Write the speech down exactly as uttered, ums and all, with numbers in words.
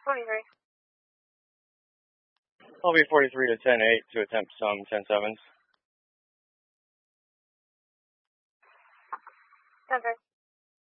twenty-three. I'll be forty-three to ten eight to attempt some ten sevens. ten three.